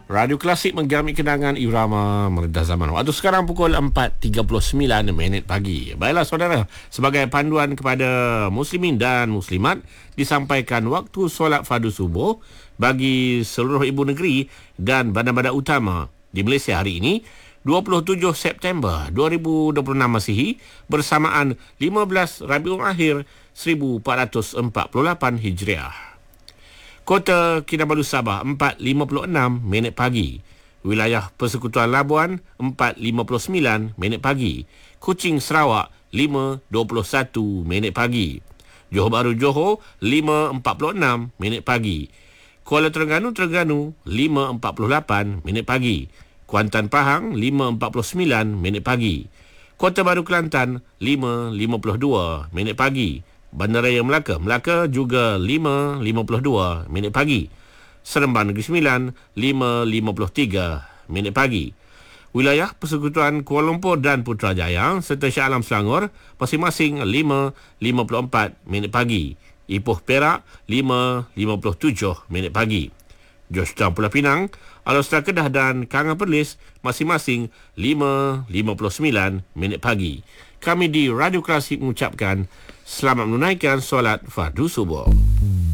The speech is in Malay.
Radio Klasik menggami kenangan irama meredah zaman. Waktu sekarang pukul 4.39 pagi. Baiklah saudara, sebagai panduan kepada muslimin dan muslimat, disampaikan waktu solat fardu subuh bagi seluruh ibu negeri dan bandar-bandar utama di Malaysia hari ini 27 September 2026 Masihi bersamaan 15 Rabiul Akhir 1448 Hijriah. Kota Kinabalu Sabah 4.56 pagi. Wilayah Persekutuan Labuan 4.59 pagi. Kuching Sarawak 5.21 pagi. Johor Bahru Johor 5.46 pagi. Kuala Terengganu 5.48 pagi. Kuantan Pahang 5.49 pagi. Kota Baru Kelantan 5.52 pagi. Bandaraya Melaka juga 5.52 pagi. Seremban Negeri Sembilan 5.53 pagi. Wilayah Persekutuan Kuala Lumpur dan Putrajaya serta Shah Alam Selangor masing-masing 5.54 pagi. Ipoh Perak 5.57 pagi. Georgetown Pulau Pinang, Alor Kedah dan Kangan Perlis masing-masing 5.59 pagi. Kami di Radio Klasik mengucapkan selamat menunaikan solat fardu subuh.